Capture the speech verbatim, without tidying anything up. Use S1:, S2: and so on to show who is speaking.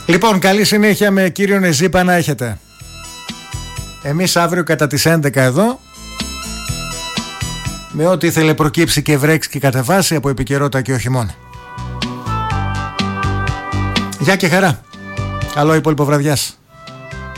S1: Λοιπόν, καλή συνέχεια με κύριο Νεζίπα να έχετε. Εμείς αύριο κατά τις έντεκα εδώ, με ό,τι ήθελε προκύψει και βρέξει και κατεβάσει από επικαιρότητα και όχι μόνο. Γεια και χαρά. Καλό υπόλοιπο βραδιάς.